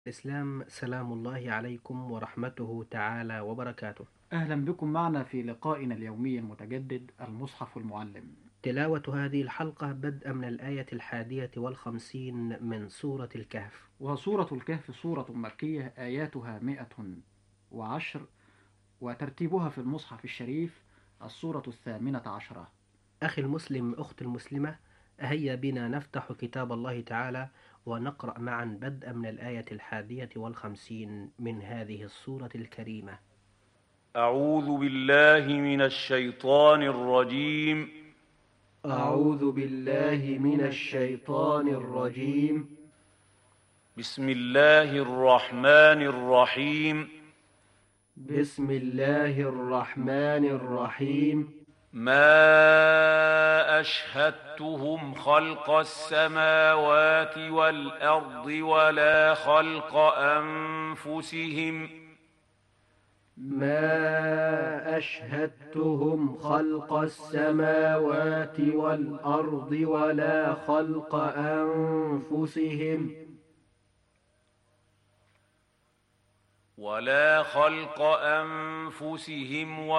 الإسلام سلام الله عليكم ورحمته تعالى وبركاته. أهلا بكم معنا في لقائنا اليومي المتجدد المصحف المعلم. تلاوة هذه الحلقة بدءا من الآية 51 من سورة الكهف. وسورة الكهف سورة مكية آياتها 110، وترتيبها في المصحف الشريف السورة 18. أخي المسلم، أخت المسلمة، هيا بنا نفتح كتاب الله تعالى ونقرأ معا بدءا من الآية 51 من هذه السورة الكريمة. أعوذ بالله من الشيطان الرجيم. أعوذ بالله من الشيطان الرجيم. بسم الله الرحمن الرحيم. بسم الله الرحمن الرحيم. ما أشهدتهم خلق السماوات والأرض ولا خلق أنفسهم ما أشهدتهم خلق السماوات والأرض ولا خلق أنفسهم